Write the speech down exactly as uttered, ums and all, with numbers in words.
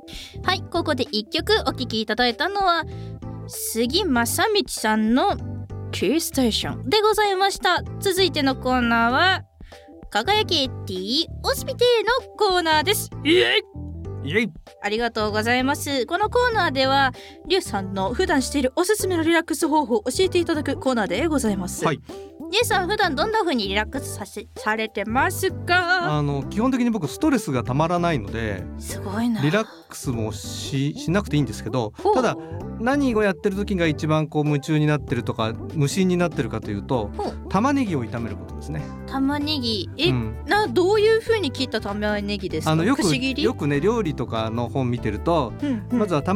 はい、ここで一曲お聴きいただいたのは杉正道さんのキーステーションでございました。続いてのコーナーは輝きティーオスピティのコーナーです。イエイイエイ、ありがとうございます。このコーナーではリュウさんの普段しているおすすめのリラックス方法を教えていただくコーナーでございます。 はい、 リュウさん普段どんな風にリラックスさせされてますか？ あの基本的に僕ストレスがたまらないのですごいな。 リラックスも し, しなくていいんですけど、ただ何をやってる時が一番こう夢中になってるとか無心になってるかというと、玉ねぎを炒めることですね。 玉ねぎ、え、 うん、 などういう風に切った玉ねぎですか？ あのよくくし切り？ よくね料理とかの本見てると、 うんうん、 まずは